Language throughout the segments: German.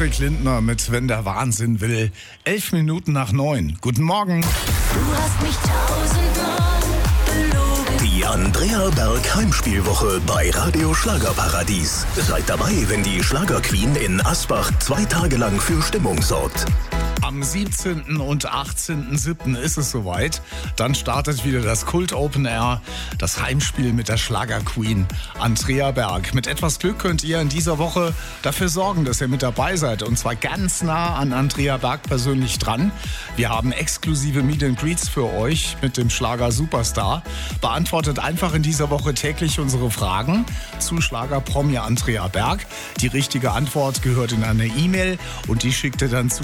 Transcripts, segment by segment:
Patrick Lindner mit Wenn der Wahnsinn will. 11 Minuten nach 9. Guten Morgen. Du hast mich tausendmal belogen. Die Andrea Berg Heimspielwoche bei Radio Schlagerparadies. Seid dabei, wenn die Schlagerqueen in Asbach 2 Tage lang für Stimmung sorgt. Am 17. und 18.07. ist es soweit. Dann startet wieder das Kult Open Air, das Heimspiel mit der Schlagerqueen Andrea Berg. Mit etwas Glück könnt ihr in dieser Woche dafür sorgen, dass ihr mit dabei seid. Und zwar ganz nah an Andrea Berg persönlich dran. Wir haben exklusive Meet and Greets für euch mit dem Schlager-Superstar. Beantwortet einfach in dieser Woche täglich unsere Fragen zu Schlagerpromi Andrea Berg. Die richtige Antwort gehört in eine E-Mail und die schickt ihr dann zu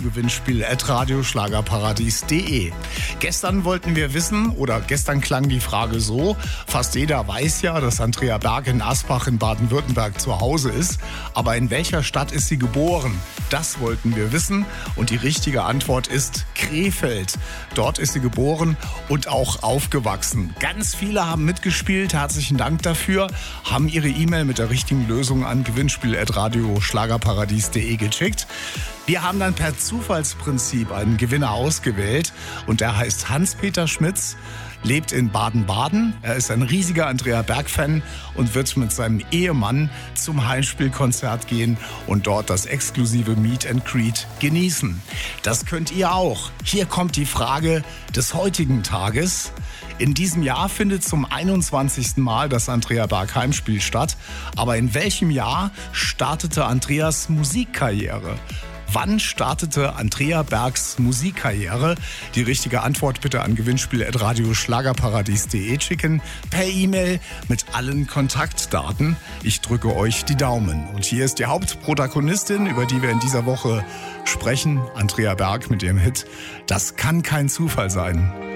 gewinnspiel@radioschlagerparadies.de. Gestern wollten wir wissen, oder gestern klang die Frage so, fast jeder weiß ja, dass Andrea Berg in Asbach in Baden-Württemberg zu Hause ist. Aber in welcher Stadt ist sie geboren? Das wollten wir wissen und die richtige Antwort ist Krefeld. Dort ist sie geboren und auch aufgewachsen. Ganz viele haben mitgespielt, herzlichen Dank dafür, haben ihre E-Mail mit der richtigen Lösung an gewinnspiel@radioschlagerparadies.de geschickt. Wir haben dann per Zufallsprinzip einen Gewinner ausgewählt und der heißt Hans-Peter Schmitz, lebt in Baden-Baden. Er ist ein riesiger Andrea Berg-Fan und wird mit seinem Ehemann zum Heimspielkonzert gehen und dort das exklusive Meet and Greet genießen. Das könnt ihr auch. Hier kommt die Frage des heutigen Tages. In diesem Jahr findet zum 21. Mal das Andrea Berg Heimspiel statt. Aber in welchem Jahr startete Andreas Musikkarriere? Wann startete Andrea Bergs Musikkarriere? Die richtige Antwort bitte an gewinnspiel@radioschlagerparadies.de schicken. Per E-Mail mit allen Kontaktdaten. Ich drücke euch die Daumen. Und hier ist die Hauptprotagonistin, über die wir in dieser Woche sprechen. Andrea Berg mit ihrem Hit Das kann kein Zufall sein.